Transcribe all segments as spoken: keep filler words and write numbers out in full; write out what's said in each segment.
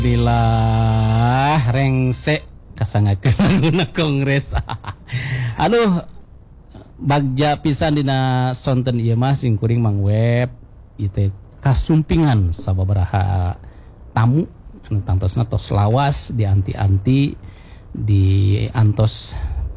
Alhamdulillah rengse kasangakeun guna kongres. Aduh bagja pisan dina sonten ieu mah sing kuring Mang Web ieu teh kasumpingan sababaraha tamu anu tangtosna tos lawas dianti-anti di antos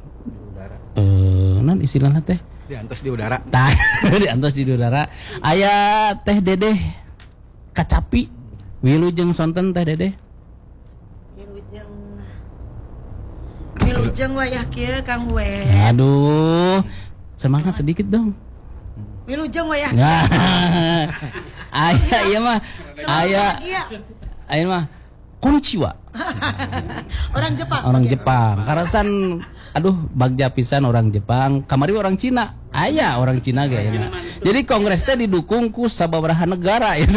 eh non istilahna teh diantos di udara. Tah diantos di udara. Aya Teh Dedeh Kacapi wilujeng sonten Teh Dedeh. Wilujeng Wilujeng wayah kieu Kang Web. Aduh, semangat sedikit dong. Wilujeng wayah. Nah, aya ieu mah aya aya mah konnichiwa. Orang Jepang. Orang Jepang. Karasan aduh bagja pisan orang Jepang, kamari orang Cina. Aya orang Cina ge ya. Jadi kongres teh didukung ku sababaraha negara ya.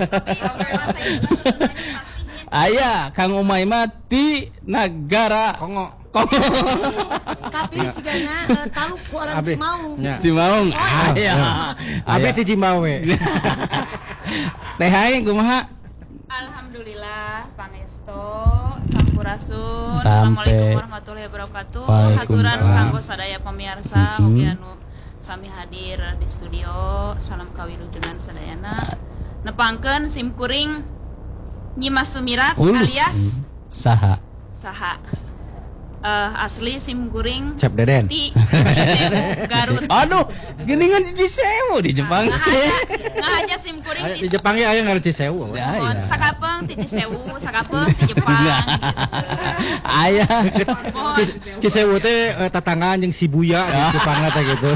Aya Kang Umay mah ti negara Kongo. Kongo. Tapi sigana uh, taluk ku orang Abi. Cimaung. Ya. Cimaung. Aya. Abi ti Jimbawe. Teh aing kumaha? Alhamdulillah pangesto sampurasun. Sampai. Assalamualaikum warahmatullahi wabarakatuh. Haturan kanggo sadaya pamirsa mugi anu sami hadir di studio. Salam kawilujengan sadayana. Nepangkeun sim kuring Nyimas Sumirat Uh, alias saha? saha Uh, asli sim kuring Cap Deden. di Cisewu, Garut. Aduh, geningan di Cisewu di Jepang. Ngahaja sim kuring Aya di Jepang ya aya ngaran Cisewu. Ya, Mohon ya. sakapeung ti Cisewu, sakapeung ti Jepang. Aya. Mohon Cisewu teh eh, tatanggaan jeung Shibuya di Jepang teh gitu.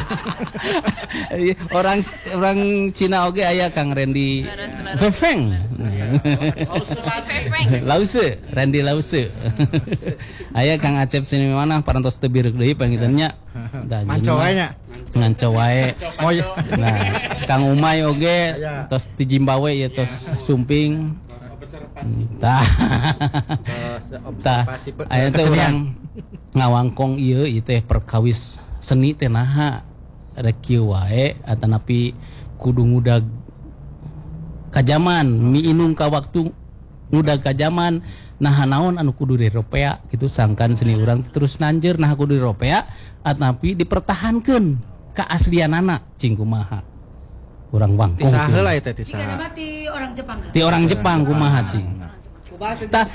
orang orang Cina oge aya Kang Randy Leres, leres. Fefeng. Fefeng. Lause, Randy Lause. Aya Kang Acep sini mana parantos teu bireuk deui pangitannya. Manco wae nya. Nganco wae. Moy. Nah, Kang Umay oge tos di Jimbawe ya tos sumping. Tah. Tah. Aya teh urang ngawangkong ieu ieu teh perkawis seni teh naha rek kieu wae atanapi kudu ngudag ka zaman mi inung ka waktu ngudag ka zaman nah naon anu kudu diropea gitu sangkan seni urang terus nanjeur nah kudu diropea atanapi dipertahankeun keaslianana cing kumaha urang wangkong Tisah heula eta tisah. Sigana mah ti orang Jepang. ti orang Jepang kumaha cing tah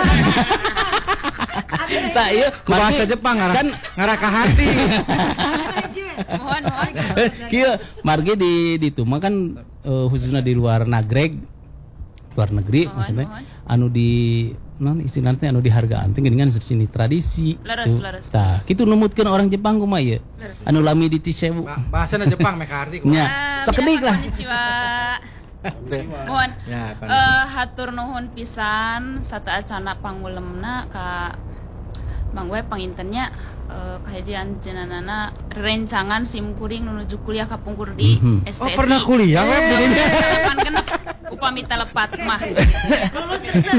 tah ieu Ku bahasa Jepang ngara kan ngara ka hati. Mohon mohon. kieu margi di di itu mah kan uh, khususnya di luar nagreg luar negeri Mohon, maksudnya mohon. anu di non istilahnya teh anu dihargaan teh geuningan seni tradisi Leres, tuh. leres, Tah kitu numutkeun orang Jepang kumaha ieu Leres. anu lami di Cisewu Ba- Bahasana Jepang meh ka arti. nya Ah, sakedik lah konnichiwa. Mohon Ya, kan. eh, hatur nuhun pisan sataacana pangulemna ka Mang Web pangintennya uh, kahajian cenanana rencangan sim kuring menuju kuliah ka pungkur di Mhm. S T S I. Oh pernah kuliah Web di dinya. Pan kena upami telepat mah. Lulus rendah.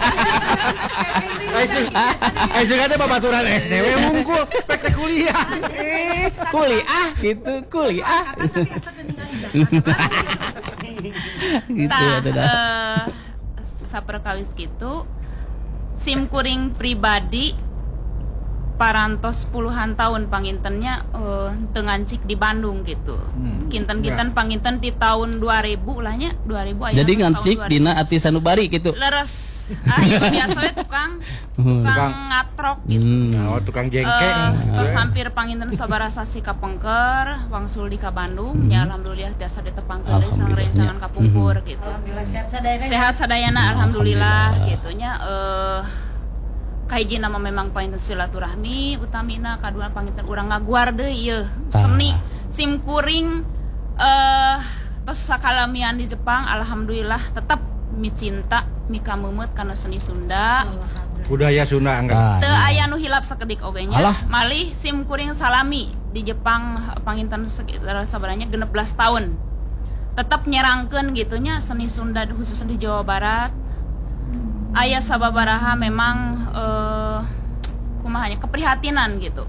Eh sing ada babaturan S D we mungkul pek teh kuliah. kuliah gitu kuliah Akan tapi asa geuningan ijazah. gitu Tah, atuh dah. eh, saperkawis kitu sim kuring pribadi parantos puluhan tahun pangintennya uh, teu ngancik di Bandung gitu. Kinten-kinten panginten di tahun dua ribu lah nya, dua ribu aya. Jadi tahun ngancik dua ribu. dina ati sanubari gitu Leres. Ah, ieu biasa we tukang tukang Tukang. ngatrok gitu. hmm. Nah, oh, tukang jengkeng. Eh, terus hampir panginten sabaraha sasi ka Pengker, wangsul di ka Bandung, ya alhamdulillah tiasa ditepangkeun deui sang Alhamdulillah, rencangan nya. ka Pungkur gitu. Alhamdulillah sehat sadayana. Sehat sadayana alhamdulillah, Alhamdulillah. gitunya eh kahiji nama memang panginten silaturahmi utamina kadua panginten urang ngaguar deui ieu seni sim kuring eh tos sakalamian di Jepang alhamdulillah tetap mi cinta mi kameumeut kana seni Sunda. Budaya Sunda anggar. Ah, Teu iya. aya nu hilap sakedik oge nya. Alah. Malih sim kuring salami di Jepang panginten sekitar sabaranya genep belas tahun. Tetap nyerangkeun gitunya seni Sunda khususnya di Jawa Barat. Aya sababaraha memang eh kumahanya keprihatinan gitu.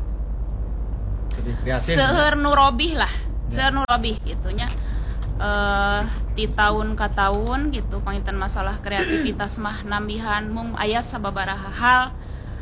Seueur nu robih lah, seueur nu robih gitunya. Eh di tahun ke tahun gitu panginten masalah kreativitas mah nambihan mung aya sababaraha hal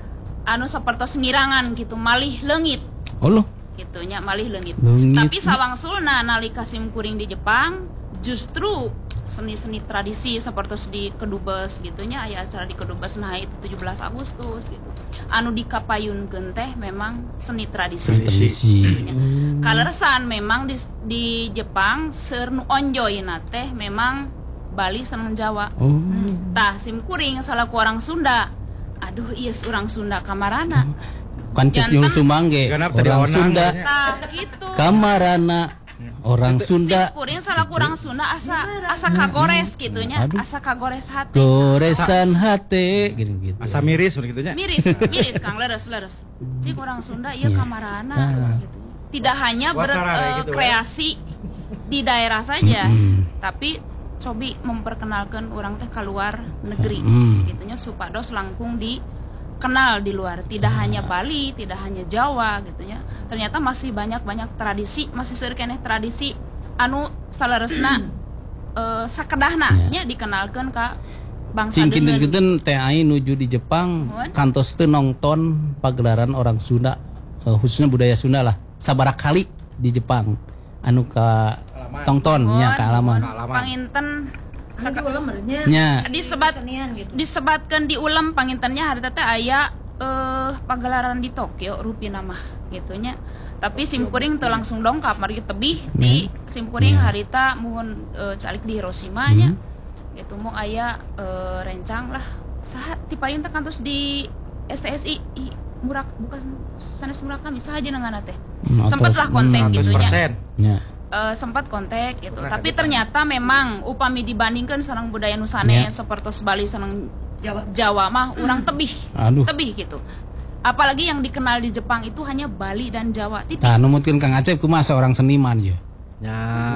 anu sapertos ngirangan gitu malih leungit Oh loh. gitunya malih leungit Leungit. tapi sawangsulna nalika simkuring di Jepang justru seni-seni tradisi seperti di Kedubes gitunya aya acara di Kedubes nah itu tujuh belas Agustus gitu anu dikapayunkeun teh memang seni tradisi Tradisi. hmm. Kaleresan memang di, di Jepang seur nu onjoyna teh memang Bali sareng Jawa Oh. tah simkuring salaku orang Sunda aduh ieu urang Sunda kamarana Pancet Jantan. nyul sumangge Genap tadi orang onang, Sunda katanya. tah gitu kamarana orang Sunda simkuring salaku orang Sunda asa asa kagores gitunya Aduh. asa kagores hati goresan hate gitu-gitu. Asa miris gitu nya. miris miris Kang leres leres cik orang Sunda iya Iya. kamarana Ah. gitu tidak hanya Wah, sarare gitu, berkreasi di daerah saja Mm-mm. tapi cobi memperkenalkan orang teh keluar negeri Mm. gitunya supados langkung dikenal di luar tidak hanya Bali tidak hanya Jawa gitunya ternyata masih banyak-banyak tradisi masih seueur keneh tradisi anu saleresna eh, sakedahna nya dikenalkan ka bangsa Cingkin deungeun. gitu teh aing nuju di Jepang Nuhun. kantos teu nonton pagelaran orang Sunda eh, khususnya budaya Sunda lah sabaraha kali di Jepang anu ka tongton nya ka alaman Alaman. Panginten Anu diulang merenya. nya disebat Kesenian gitu. disebatkan di ulam pangintennya hari teh aya eh pagelaran di Tokyo rupina mah gitunya tapi simkuring teu langsung dongkap mari tebih di simkuring harita muhun eh, calik di Hiroshima nya gitu mau aya eh, rencang lah saha ti payun teh kantos di S T S I i, murak bukan sanes Murakami saha jenenganna teh Hmm, sempatlah atas- kontak hmm, gitunya seratus persen. nya Eh, sempat kontak gitu. Pernah Tapi ada ternyata memang upami dibandingkan sareng budaya Nusane Ya. seperti Bali sareng Jawa. Jawa mah urang tebih. Aduh. Tebih gitu. Apalagi yang dikenal di Jepang itu hanya Bali dan Jawa. Titik. tah numutkeun Kang Acep kumaha seorang seniman ya Ya,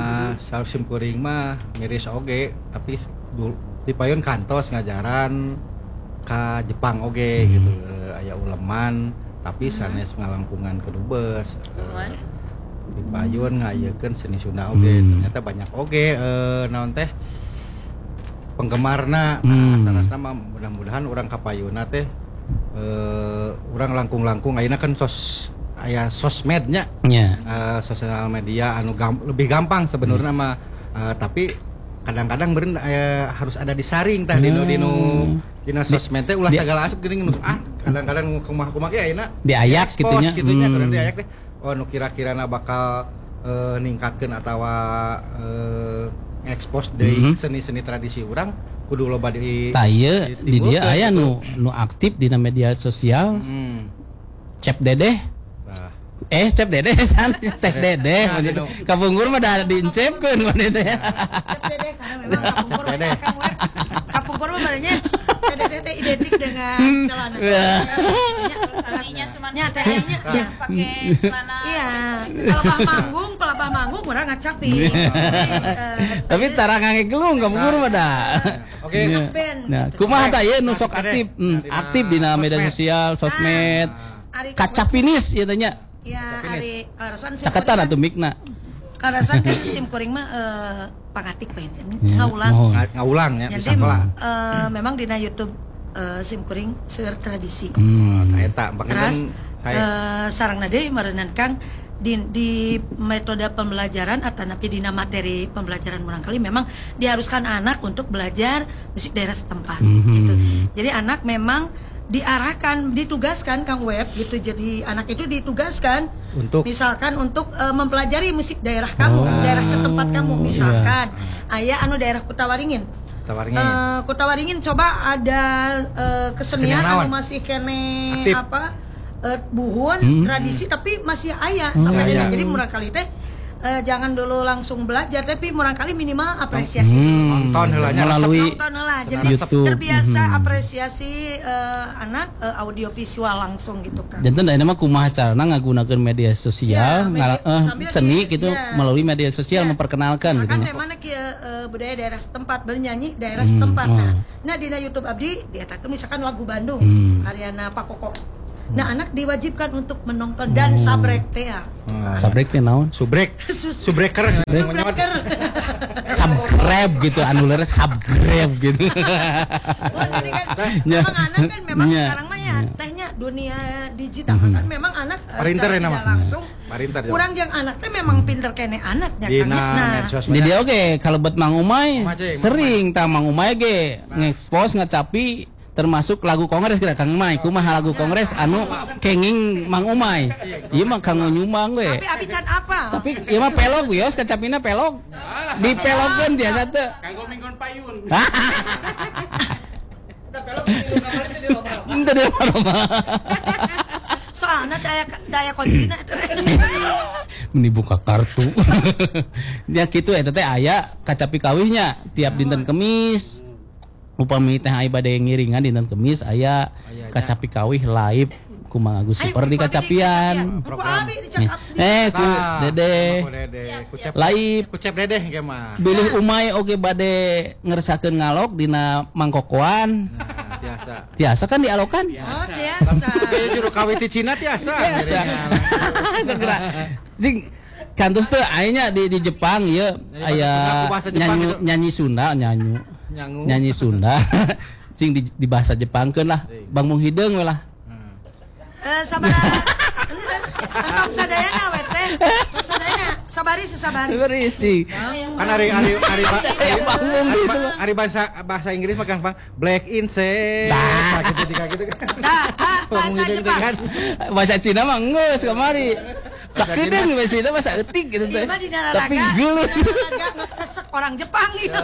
sal simkuring mah miris oge, tapi dulu di payun kantos ngajaran ka Jepang oge gitu. Eh, aya uleman tapi sanes ngalangkungan Kedubes. Nuhun. Di payun ngayekeun seni Sunda oge. Hmm. Ternyata banyak oge eh naon teh penggemarna. Hmm. Nah, rasa mah mudah-mudahan urang ka payunna teh eh urang langkung-langkung ayeuna kan sos aya sosmednya. nya Eh, sosial media anu gam- lebih gampang sebenarnya mah eh, tapi kadang-kadang beren eh, harus ada disaring tah dinu dinu dina sosmed teh ulah di- segala asup geuning nu ah kadang-kadang kumaha-kumaha ge ayeuna Diayak expose gitunya. gitunya Hmm. kudu diayak teh oh nu kira-kirana bakal eh, ningkatkeun atawa eh, expose deui Mhm. seni-seni tradisi urang kudu loba di tah ieu di dia ditimbulkeun aya gitu. nu nu aktif di media sosial hmm. Cep Dedeh Nah, eh Cep Dedeh san Teh Dedeh Nah, maksudnya. dino. Kapungkur mah da diincepkeun mah Dedeh Cep Dede karena memang kapungkur Dede. Kang Web. Kapungkur mah sebenarnya Dede teh identik dengan celana. Iya. Tadinya cuma Nya teh kita nya. yang pakai celana. Iya, kalau bah manggung, kalau bah manggung urang ngacapi. tapi tara ngange gelung kapungkur mah da oke Nya. band. Nah, kumaha tah ieu nu sok Nah, aktif Dedeh. Hmm, Nah, aktif di dina media sosmed. sosial sosmed Ari kacapinis ieu teh nya Ya, ari karasan sim caketan kuring. atuh mikna Karasan kan sim kuring mah eh, pangatik bae Ya, ngaulang. mohon. Nga- ngaulang ya Jadi bisa lah eh, memang dina YouTube eh, sim kuring seueur tradisi. Hmm. nah eta makanya Keras kan eh, sarangna deui meureunnan Kang di, di metode pembelajaran atau napi dina materi pembelajaran barangkali memang diharuskan anak untuk belajar musik daerah setempat Mhm. gitu. Jadi anak memang diarahkan, ditugaskan Kang Web gitu. Jadi anak itu ditugaskan Untuk? misalkan untuk eh, mempelajari musik daerah kamu, Oh, daerah setempat kamu iya. misalkan. Aya anu daerah Kutawaringin. tawaringin Eh, Kutawaringin coba ada eh, kesenian Kesenian naon? anu masih kene Aktif. apa eh, buhun Hmm. tradisi tapi masih aya Hmm. sampai Aya. dina. Jadi murah kali teh eh, jangan dulu langsung belajar tapi murah kali minimal apresiasi dulu. Hmm. Nonton heula nya, melalui Nonton lah. Jadi YouTube. terbiasa Mhm. apresiasi eh, anak eh, audiovisual langsung gitu kan. janten da mah kumaha carana ngagunakeun media sosial Ya, media- ngala- eh, sambil seni di- gitu ya. melalui media sosial Ya. memperkenalkan gitu Misalkan nya. dari mana kia eh, budaya daerah setempat bernyanyi daerah Hmm, setempat. oh. Nah, nah di YouTube abdi diatakeun misalkan lagu Bandung, Hmm. Ariana Pakoko. Nah, anak diwajibkan untuk menonton dan sabrek teh. ya. Sabrek teh naon? Subrek. Sus- Subreker. Subreker. Subscribe gitu, anu leres subscribe gitu. Oh, jadi kan Ya. memang anak kan memang Ya. sekarang mah ya tehnya dunia digital kan memang anak eh, Parinter secara ya nama? tidak langsung. Parinter, ya. Kurang yang anak teh memang pinter kene anaknya Dina kan. Nah, medsos. Jadi oke, kalau buat Mang Umay Mang Umay, sering tah Mang Umay ge ngekspos ngacapi termasuk lagu kongres kira Kang Umay kumaha lagu kongres anu kenging Mang Umay. Ieu mah kanggo nyumbang we. tapi abi can apa? Tapi ieu mah pelog wios kacapina pelog. Dipelogkeun tiasa teu. Kanggo minggon payun. Ente deh mah. Soalnya daya daya konsina itu. Meni buka kartu. Dia kitu eta teh aya kacapi kawihnya tiap dinten Kemis. Upami teh aya bade ngiringan dinten Kemis aya kacapi kawih live ku Mang Agus Super di kacapian. Ku abi dicakap. Eh ku Nah, Dede ku Dede, ku Cep. live Ku Cep Dede ge mah. bilih umay oge bade ngeresakeun ngalog dina mangkokoan. Nah, biasa. Tiasa kan dialokan. Oh, biasa. Kayak juru kawin di Cina tiasa. Biasa. Segera. Sing kantos teh aya di di Jepang ieu aya bahasa Jepang nyanyi gitu. nyanyi Sunda nyanyi Nyangu. nyanyi Sunda. Sing di, di bahasa Jepangkeun lah. Bang Mung Hideung we lah. Eh sabaraha. Entong sadayana we teh. Sadayana sabari sesabari. Berisi. Kan hari hari hari hari, Kayak bangun hari, gitu. hari bahasa bahasa Inggris mah Kang Bang black insect. Nah, gitu gitu gitu kan. Nah, ah, bahasa Ngomong Jepang. kan. Bahasa Cina mah geus kamari. Sakedeung we Cina bahasa eutik gitu teh. Ieu mah di Tapi naraga. geuleuh. Naraga ngetesek orang Jepang gitu.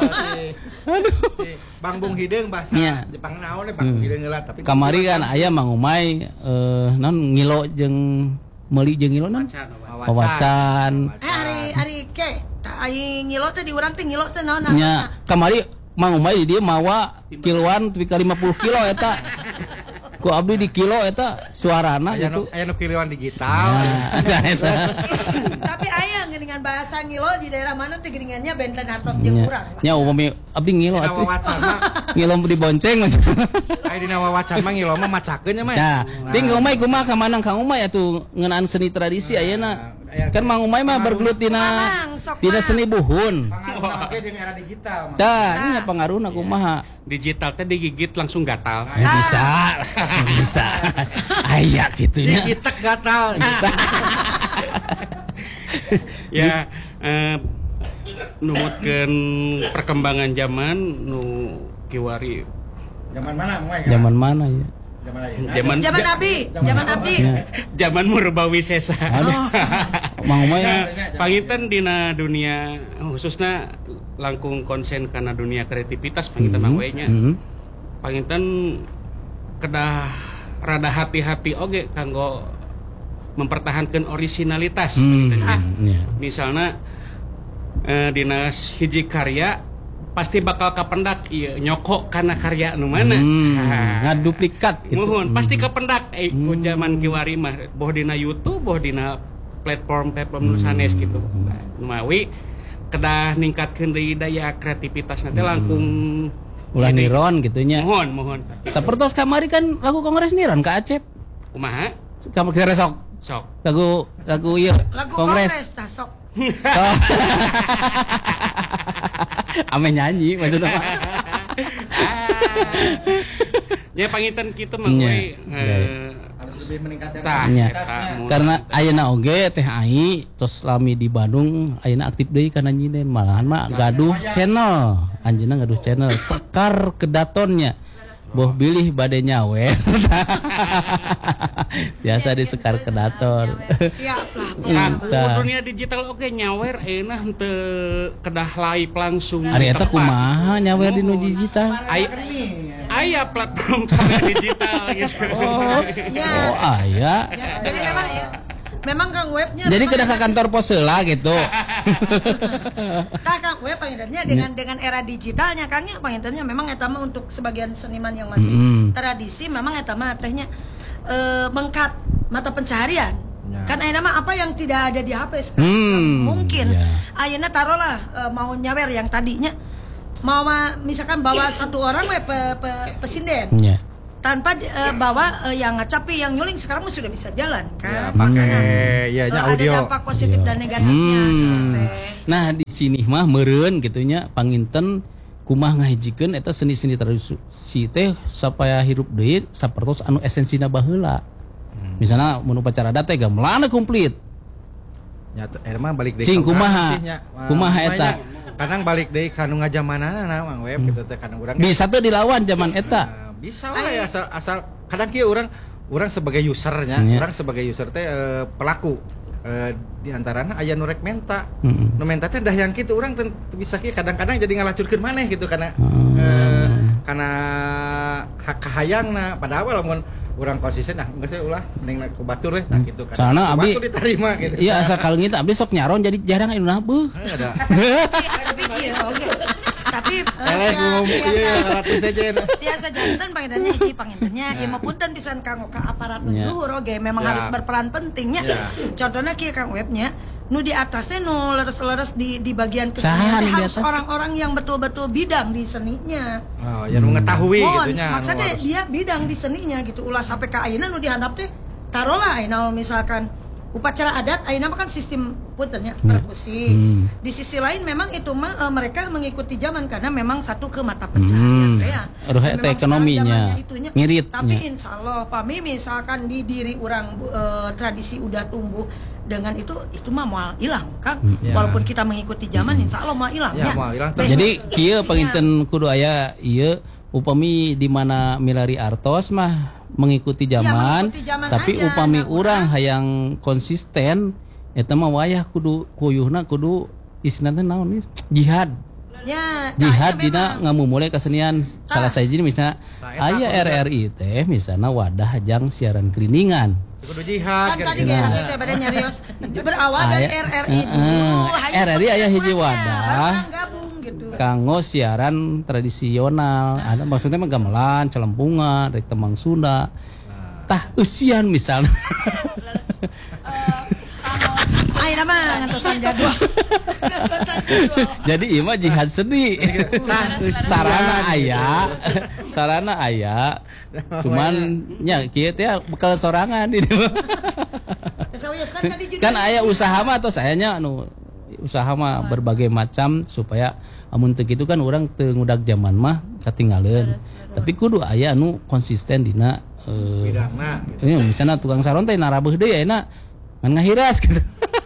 Aduh. Bang Bung Hideung bahasa Iya. Jepang naon we Bang Bung Hideung heula tapi Kamari kan aya Mang Umay eh naon ngilo jeung meuli jeung ngilo naon? Wawacan. Eh hari hari ke aing ngilo teh di urang teh ngilo teh naon Nya kamari Mang Umay di dieu mawa kiloan tapi ka lima puluh kilo eta. Ku abdi di kilo eta suarana aya nu gitu. aya nu kiliwan digital. Nah, ada eta. Tapi aya geuningan bahasa ngilo di daerah mana teh geuningannya benten hartos jeung Nya, urang. nya upami abdi ngilo Dina atuh. wawacan mah Ngilo dibonceng maksudna. aya dina wawacan mah ngilo mah macakeun nya mah. Nah, ting Umay kumaha ka manang Kang Umay atuh ngeunaan seni tradisi ayeuna. Kan Mang Umay mah bergelut dina Mamang, sok dina mah. seni buhun. Pangaruh ge di era digital mah. Tah, nya pangaruhna kumaha? Digital teh digigit langsung gatal. Eh, bisa. Bisa. Aya gitunya. Digitek gatal. Ya eh, numutkeun perkembangan zaman nu kiwari Zaman mana moe? Zaman mana ya? Zaman aya. zaman Zaman Abi, zaman Abdi. Ya. zaman Murbawi Sesa. Aduh. Mang Umay Nah, panginten dina dunia khususnya langkung konsen karena dunia kreativitas panginten Mang Umay nya. Hmm. Panginten kedah rada hati-hati oge kanggo mempertahankan originalitas. Hmm. Gitu. Ya. Misalnya eh, dinas hiji karya pasti bakal kapendak iya nyokok karena karya nu mana. Hmm. Ah. Ngaduplikat gitu. Muhun, Hmm. pasti kependak eh ku zaman kiwari mah boh dina YouTube, boh dina platform-platform nu sanes gitu. Nah, Numawi kedah ningkatkeun deui daya kreativitas nanti langkung Ulah jadi- niron gitunya. Mohon, mohon. Sapertos kamari kan lagu kongres niron ka Acep. Kumaha? Kamu kira sok Sok. lagu lagu ieu Lagu kongres. kongres tah sok. Oh. Ame nyanyi maksudnya. Pak. Ya panginten kitu mah Nya, we ya. eh, Harus lebih meningkatkan tah Nya. eta mun- Karena ayeuna oge teh ai tos lami di Bandung ayeuna aktif deui kana nyinen malahan mah gaduh channel. Anjeunna gaduh channel Sekar Kedatonnya. Boh bilih bade nyawer. Biasa di Sekar Kedaton. Siap lah. Nah, Tah. dunia digital oke nyawer eunah henteu kedah live langsung. Ari eta tepat. kumaha nyawer di nu digital? Aya aya platform sama digital gitu. Oh, Ya. oh aya. Ya, jadi memang memang Kang webnya Jadi memang kena ke kantor pos heula gitu. Nah, Kang web pangintennya dengan dengan era digitalnya Kangnya pangintennya memang eta mah untuk sebagian seniman yang masih Mm. tradisi memang eta mah tehnya eh, mengkat mata pencaharian. Ya. Kan ayeuna mah apa yang tidak ada di H P sekarang Hmm, mungkin ya. ayeuna taruhlah eh, mau nyawer yang tadinya mau ma- misalkan bawa satu orang we pe, pe, pesinden. Nya. tanpa uh, bawa uh, yang ngacapi yang nyuling sekarang mah sudah bisa jalan Ya, kan. pakai Hmm. ya Uh, audio. Ada dampak positif Iya. dan negatifnya. Hmm. gitu, teh. Nah di sini mah meureun gitunya panginten kumah ngahijikeun eta seni-seni tradisi teh supaya hirup deui sapertos anu esensina baheula. Misalnya mun upacara adat teh gamelanna komplit. Nya eta mah balik deui. Cing, ka urang kumaha? sih, nya. Kumaha Wah, eta? Kadang balik deui ka nu ngajamanana Mang Web gitu teh kadang urang. Bisa tuh dilawan zaman eta. Nah, bisa lah ya asal, asal kadang kieu urang urang sebagai usernya, Iya. urang sebagai user teh eh, pelaku eh, di antarana aya nu rek menta. Mm-mm. Nu menta teh dah yang kitu urang teh teu bisa kieu kadang-kadang jadi ngalacurkeun maneh gitu karena Hmm. eh, karena hak kahayangna padahal lamun urang konsisten nah geus we ulah mending ku batur we nah gitu kan. Soalna Ku abdi batur diterima gitu. Iya asal kalengit abdi sok nyaron jadi jarang anu beuh. Eh, ada. Tapi iya, oke. Tapi eh, Eleh ku ngomong biasa ieu ngaratus saja. biasa jantan pangintennya hiji pangintennya ieu mah punten pisan kanggo ka aparat nu Ya. luhur oge memang Ya. harus berperan pentingnya. Ya. Contohnya kieu Kang Webnya nu di atasnya nu leres-leres di di bagian Saha kesenian teh di harus atas? orang-orang yang betul-betul bidang di seninya. Oh, yang mengetahui Mohon, gitu nya. anu maksudnya harus. dia bidang di seninya gitu. Ulah sampai ka ayeuna nu dihandap teh taruhlah ayeuna misalkan upacara adat ayeuna mah kan sistem puntennya perkusi. Hmm. Di sisi lain memang itu mah eh, mereka mengikuti zaman karena memang satu ke mata pencaharian Hmm. teh ya. Aduh, Dan eta memang ekonominya. sekarang zamannya itunya. Ngirit, Tapi nya. insya Allah pami misalkan di diri orang eh, tradisi udah tumbuh dengan itu itu mah mau hilang Kang. Ya. Walaupun kita mengikuti zaman insya Allah mau hilang Ya, moal ilang. Teh. Jadi kieu panginten kudu aya ieu upami di mana milari artos mah mengikuti Ya, zaman, mengikuti zaman tapi aja, upami nah, urang hayang konsisten eta mah wayah kudu kuyuhna kudu istilahna teh naon nih jihad Ya, jihad nah, dina memang. ngamumule kesenian salah satu misalnya Nah, eta aya aku R R I teh misalnya wadah hajang siaran keliningan. Kudu jihad Kan tadi gitu. kayak gitu pada nyarios berawal dari Aya- R R I dulu. Heeh, hanya R R I aya hiji kurangnya, wadah. baru orang gabung gitu. Kanggo siaran tradisional, ada maksudnya mah gamelan, celempungan, rek temang Sunda. Tah eusian misalnya. Ai nama ngantosan jadwal. Ngantosan jadwal. Jadi ieu mah jihad seni. Sarana aya, sarana aya. Cuman nya kieu teh bekal sorangan ini. Sawias kan tadi juga. Kan aya usaha mah atau sayanya anu usaha mah berbagai macam supaya amun teu kitu kan urang teu ngudag zaman mah katinggaleuan. Tapi kudu aya anu konsisten dina eh Bidangna gitu. Iya, misalnya tukang saron teh narabeuh deui ayeuna ngan ngahiras gitu.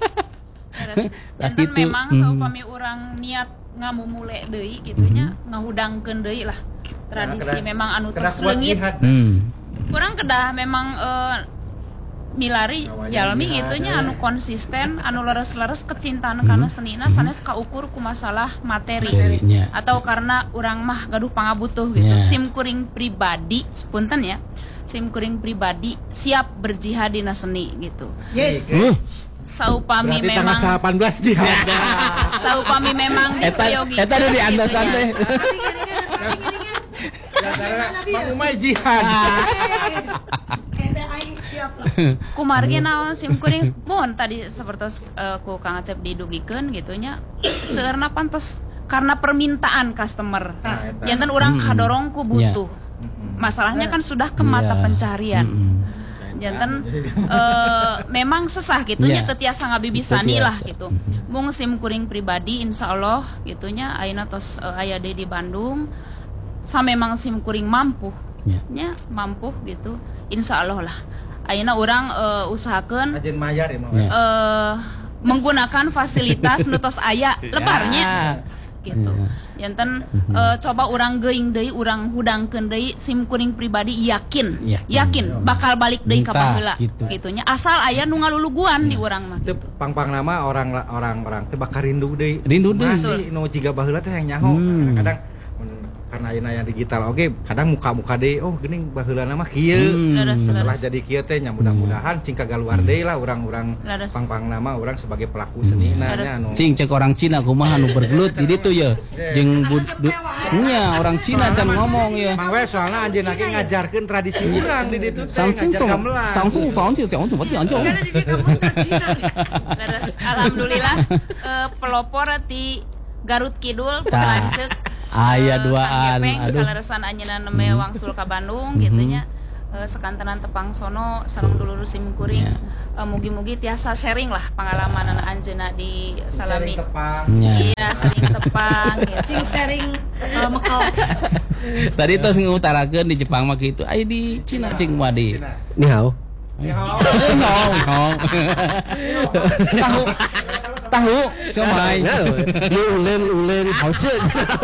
Tah Dan kitu. memang Mhm. saupami urang niat ngamumule deui gitunya ngahudangkeun deui lah tradisi Kedah- memang anu kedah terus kuat leungit. jihad. Hmm. Urang kedah memang eh, milari Awalnya jalmi jihad, gitunya ya. anu konsisten anu leres-leres kecintaan karena senina sanes kaukur ku masalah materi Materinya. atau karena urang mah gaduh pangabutuh gitu. Ya. Sim kuring pribadi punten ya. Sim kuring pribadi siap berjihad dina seni gitu. Yes. Uh, Saupami Berarti tanggal memang delapan belas jihad. saupami memang eta dipriyogikan eta nu diantosan gitunya. teh. Tapi gini-gini, tapi gini-gini. Mang Umay jihad. Ente aing siap lah. Kumargi naon sim kuring mun tadi seperti uh, ku Kang Acep didugikeun gitunya seueurna pantos karena permintaan customer. Nah, eta. Janten urang Hmm. kadorong ku butuh. Masalahnya kan sudah ke mata Iya. pencarian. Mm-mm. Janten eh, memang sesah gitunya Iya. teu tiasa ngabibisani Teu lah tiasa. gitu. Mung sim kuring pribadi insyaallah gitunya ayeuna tos uh, aya deui di Bandung sa memang sim kuring mampu Ya. nya mampu gitu insyaallah lah ayeuna urang uh, usahakeun Ajen mayar ya Mang. Ya. eh menggunakan fasilitas nu tos aya lebarnya gitu. Janten eh, coba urang geuing deui urang hudangkeun deui sim kuring pribadi yakin Yakin. yakin bakal balik deui ka Minta, baheula gitu. gitunya asal aya nu ngaluluguan di urang mah Itu gitu. pang-pang nama orang orang orang teh bakal rindu deui. Rindu deui. Masih nu jiga baheula teh yang nyaho. Hmm. Kadang mun- karena ayeuna yang digital oke kadang muka-muka deui oh geuning baheulana mah kieu. Hmm. Leres, Setelah leres. jadi kieu teh nya mudah-mudahan cing kagaluar deui lah urang-urang Leres. pang-pang nama urang sebagai pelaku seni na Leres. nya anu. Cing cek orang Cina kumaha nu bergelut di ditu ya. Jeung bud du- nya orang Cina can ngomong ya. Mang we soalna anjeunna ge ngajarkeun tradisi urang di ditu teh Samsung ngajar song gamelan. Samsung Samsung Samsung Samsung Samsung. Karena di dia kamu Cina nih. Leres. Alhamdulillah eh, pelopor di Garut Kidul Tah. lanceuk Aya duaan. Aduh. Kaleresan anjeunna neme wangsul ka Bandung gitu nya. Uh, sekantanan tepang sono sareng dulur simkuring yeah. uh, mugi-mugi tiasa sharing lah pengalaman anak anjeuna di salami tepang yeah. iya sharing tepang gitu. sharing uh, mekau tadi tos ngutarakeun di Jepang mah kitu ai di Cina cing mah di ni hao ni hao tahu tahu siomay ni ulen ulen hao shi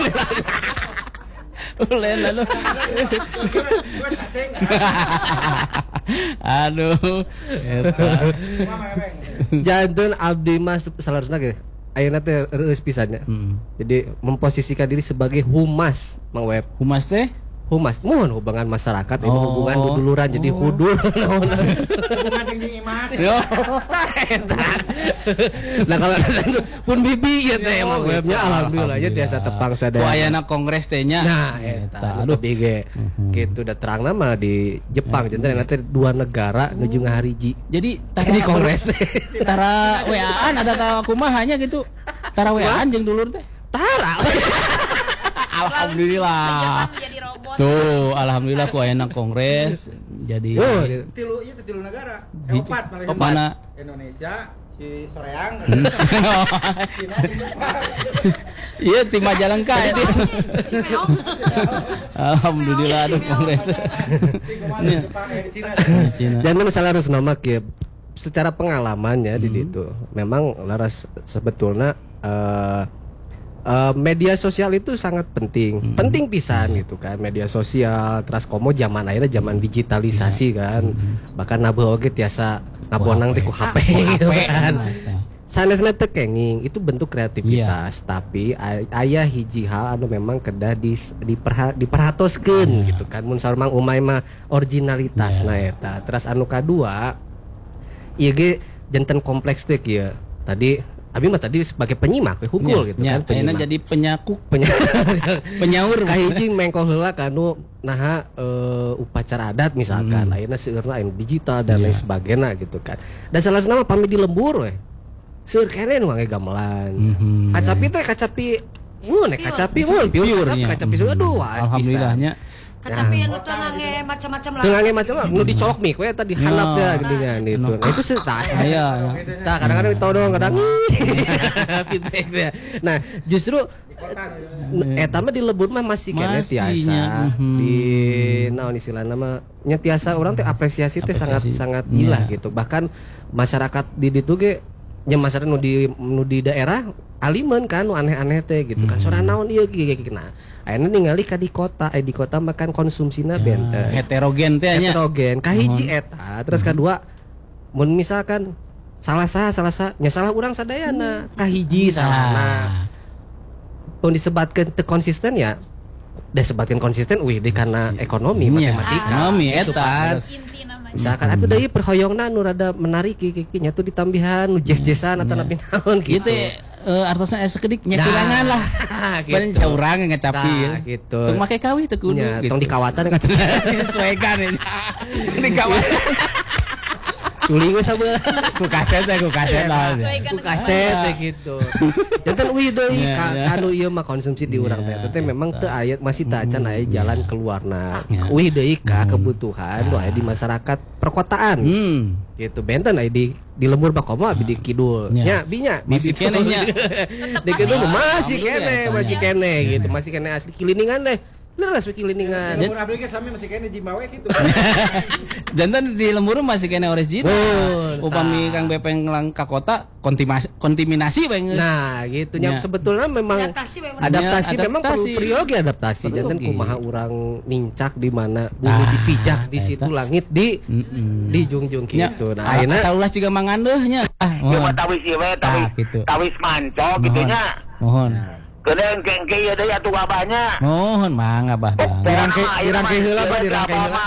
ulen lalu aduh eta janten abdi mas salarosna ge ayeuna teh reueus pisannya jadi memposisikan diri sebagai humas Mang Web humas teh humas mohon hubungan masyarakat ini oh. hubungan duduluran oh. jadi hudur hubungan jeung imas yo nah kalau pun bibi ya teh Mang Webnya alhamdulillah ya tiasa tepang sadaya ku ayana kongres teh nya nah eta aduh bige kitu da terang nama di Jepang janten nanti dua negara nuju ngahariji jadi tara di kongres tara W A-an ada tahu kumaha nya gitu tara W A-an jeung dulur teh tara alhamdulillah tuh alhamdulillah ku ayana kongres jadi oh, tilu ieu tilu negara opat mana Indonesia si Soreang iya tim Majalengka ya alhamdulillah ada kongres dan masalah harus nama kieu secara pengalamannya di situ memang laras sebetulnya uh, Uh, media sosial itu sangat penting, hmm. penting pisan hmm. gitu kan media sosial. Terus komo zaman akhirnya zaman digitalisasi kan, hmm. bahkan nabuh oge tiasa ngabonang ti ku H P gitu kan. Sanesna teu kenging itu bentuk kreativitas, yeah. tapi ay- aya hiji hal anu memang kedah di diperha- diperhatoskeun yeah. gitu kan. Mun sareng Mang Umay mah originalitasna yeah. eta. Terus anu kadua ieu ge janten kompleks teh kieu. Tadi Abi mah tadi sebagai penyimak, hukul ya, gitu ya, kan. Penyimak jadi penyakuk, Penya- penyaur. Kahiji mengkol heula kanu naha uh, upacara adat misalkan, hmm. ayeuna seueurna anu digital dan ya. lain sebagainya gitu kan. Dan salah satu nama pami di lembur we. Seueur kene nu ngage gamelan. Mm-hmm. Kacapi teh kacapi mun kacapi mun pure kacapi sudah aduh alhamdulillahnya. Kacapi anu teu ngangge macam-macam lah. Teu ngangge macam-macam, nu dicolok mik we tadi handap teh geuningan itu. Itu sih tah. Aya. Tah kadang-kadang ditodong kadang. Feedback teh. Nah, justru eta mah di lebur mah masih kene tiasa. Di naon istilahna mah nya tiasa urang teh apresiasi teh sangat sangat gila gitu. Bahkan masyarakat di ditu ge nya masyarakat nu di nu di daerah alimen kan nu aneh-aneh teh gitu kan. Soalnya naon ieu ge nah. Ayeuna ningali ka di kota, eh di kota makan konsumsina benten. Heterogen teh nya. Heterogen. Kahiji eta, terus kadua mun misalkan salah saha salah saha nya salah urang sadayana, kahiji salahna. Pun disebatkeun teu konsisten ya. Da sebatkeun konsisten wih di kana ekonomi matematika. Ekonomi eta. Misalkan atuh deui perhoyongna nu rada menarik kieu nya tuh ditambihan nu jes-jesan atawa napi naon gitu. Uh, artosna aya sakedik nya kurangan lah. Baren gitu. Saurang ngacapi nah, gitu. Tong make kawih teu kudu gitu. Tong dikawatan ngacapi. Disesuaikan ini. Dikawatan. Tuling we sabeula. Ku kaset teh ku kaset lah. Ku kaset teh gitu. Janten euy deui anu ieu mah konsumsi di urang teh. Teh memang teu aya masih teu acan aya jalan keluarna. Euy deui ka kebutuhan nu aya di masyarakat perkotaan. Gitu benten aya di di lembur bakomo abi di kidul nya binya masih kene nya di kidul masih kene masih kene gitu masih kene asli kiliningan deh leres we kiliningan lembur abdi ge sami masih kene di Mawe kitu janten di lembur masih kene original upami Kang Bepeng lang ka kota kontaminasi kontaminasi bae nah gitu nya sebetulnya memang adaptasi memang perlu perioge adaptasi janten kumaha urang nincak di mana bumi dipijak di situ langit di di jungjung kitu nah ayeuna saulah ciga mangandeuh nya ieu mah tawis ieu we tawis tawis manco kitu nya mohon kedeung kengke ieu deui atuh abahnya mohon mangga bah dirangke dirangke heula bah dirangke heula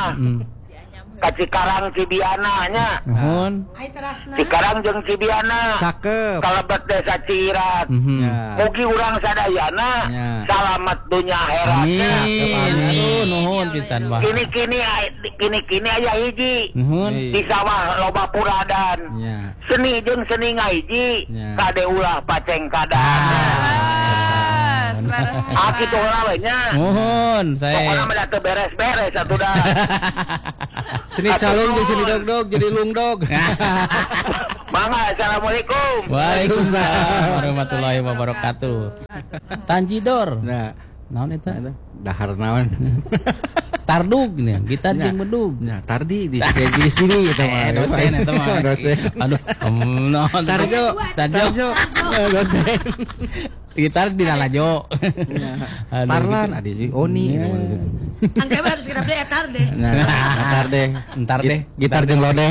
ka Cikarang Cibiana nya mohon Cikarang jeung Cibiana cakep kalebet desa Cirat mugi urang sadayana salamet dunya akhirat amin aduh nuhun pisan bah kini-kini kini-kini aya hiji di sawah loba puradan seni jeung seni ngahiji kade ulah paceng kadan Laras, laras. Aki tuh lawannya. Mohon saya. Pokoknya mah teu beres-beres satu dah. Seni calung jadi seni dog-dog jadi lung-dog. Mangga, assalamualaikum. Waalaikumsalam warahmatullahi wabarakatuh. Tanjidor. Nah, naon eta? dahar naon. Tardug nih, gitar jeung bedug. Nah, tardi di di sini gitu mah. Eh, dosen eta mah. Dosen. Aduh, naon Tarjo, Tarjo. dosen. Gitar di Nalajo. Parlan adi sih Oni. Kan kayak harus kira beli etar deh. Nah, entar deh. Entar deh. Gitar jeung lodeh.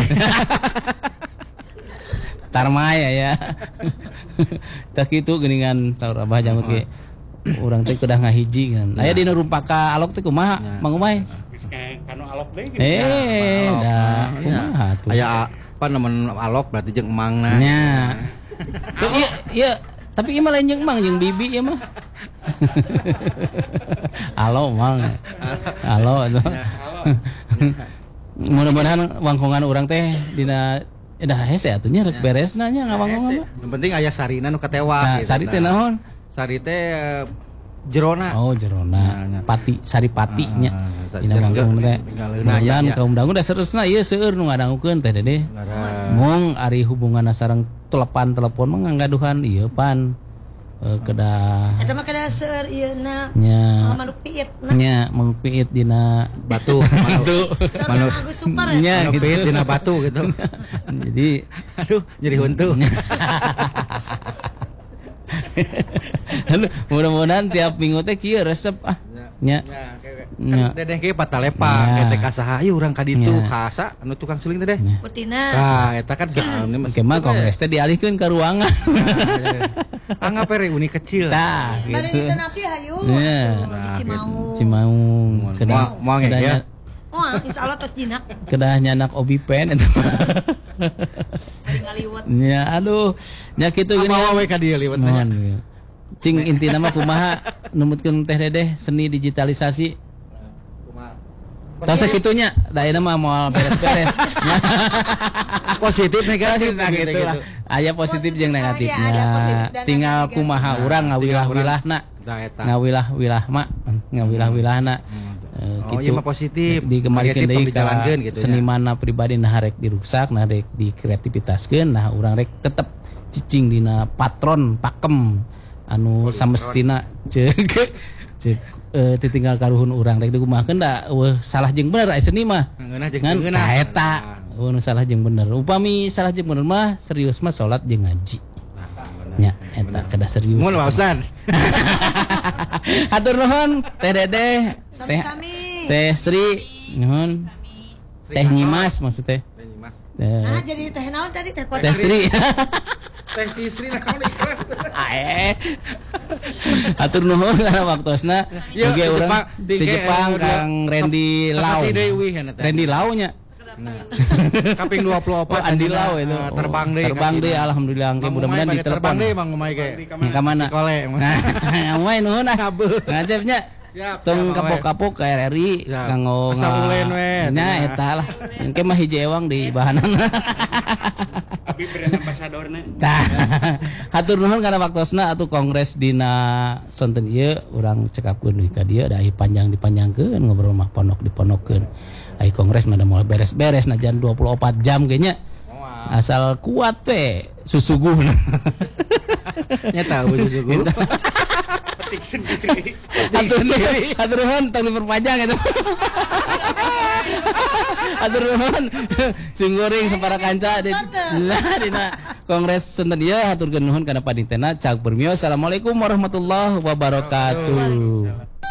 Tarmaya ya. Tak kitu geuningan tahu Abah janggut ge. Urang teh kedah ngahiji kan. Aya dina rumpaka alok teh kumaha? Mang Umay. Geus kayak kanu alok deui gitu. Eh, da kumaha tuh. Aya apa nemen alok berarti jeung emangna. Nya. Tuh iya iya, tapi ieu mah lain jeung emang jeung bibi ieu mah. Halo, Mang. Halo atuh. Mudah-mudahan wangkongan urang teh dina dah hese atunya rek beres nanya ngawang-ngawang. Yang penting aya sarina nu katewak. Nah, sari teh naon? Sari teh jerona. Oh, jerona. Pati, sari pati nya. Dina wangkong teh. Nayan kaum dangu da seresna ieu seueur nu ngadangukeun teh Dede. Mung ari hubunganna sareng telepon-telepon mah ngagaduhan ieu pan. Kedah Eta mah kedah seueur ieu na. Nya. Manuk piit na. Nya, manuk piit dina batu. Batu. Manuk Agus Super ya. Nya, Manuk piit dina batu gitu. Jadi aduh, jadi huntu. Aduh, mudah-mudahan tiap minggu teh kieu resep ah. Nya. Nya. Dedeh ge patalepa, teh kasaha ieu urang ka ditu kasa anu tukang suling teh deh. Putina. Nah, eta kan kemah kongres teh dialihkeun ka ruangan. Anggap ere uni kecil. Tah, Bari gitu. di napi hayu. Nya. Cimaung. Cimaung. Kedah moal ya. Oh, insyaallah tos jinak. Kedah nyanak obi pen eta. Ngaliwet. Nya, aduh. Nya kitu gini. Apa we ka dieu liwet nya. Cing intina mah kumaha numutkeun teh Dedeh seni digitalisasi. Tos sakitunya, da ieu mah moal beres-beres. Positif negatif nah gitu lah. Aya positif jeung negatifnya. Tinggal kumaha urang ngawilah-wilahna. Ngawilah-wilah mah, ngawilah-wilahna. Oh, ieu mah positif. Dikemalikeun deui ka gitu. senimanna pribadi nah rek diruksak, nah rek dikreativitaskeun, nah urang rek tetep cicing dina patron pakem anu samestina ceuk ceuk eh ditinggal karuhun urang rek dikumahakeun da eueuh salah jeung bener aya seni mah. Ngeunah jeung ngan ngeunah. eta eueuh salah jeung bener. Upami salah jeung bener mah serius mah salat jeung ngaji. Nya eta kedah serius. Mun Ustaz. Hatur nuhun Teh Dedeh. Sami-sami. Teh Sri nuhun. Teh Nyimas maksud teh. Teh Nyimas. Nah, jadi teh naon tadi teh Teh Sri. Teh Sri naon iklan. Ae. Hatur nuhun kana waktosna. Oge urang di Jepang Kang Randy Lau. Randy Lau nya. Nah. Kaping dua puluh empat oh, Andi Lau itu. Uh, terbang deh. Terbang deh alhamdulillah engke mudah-mudahan diterbang. Terbang deh Mang Umay ge. Ka mana? Kole. Nah, Umay nuhun ah. Ngacepnya. Tung kapok-kapok ke R R I kanggo ngasabulen we. Nya eta lah. Engke mah hiji ewang di bahanana. Abi brand ambassadorna. Tah. Hatur nuhun kana waktosna atuh kongres dina sonten ieu urang cekapkeun deui ka dieu da panjang dipanjangkeun ngobrol mah pondok diponokkeun. Ai kongres mah da mulai beres-beres najan dua puluh empat jam ge nya. Asal kuat teh susuguhna. Nya tahu susuguh. Petik sendiri. Petik sendiri. Hatur nuhun tong diperpanjang eta. Hatur nuhun singguring separa kanca di nah dina kongres sonten ieu haturkeun nuhun kana panitena cak permio. Assalamualaikum warahmatullahi wabarakatuh.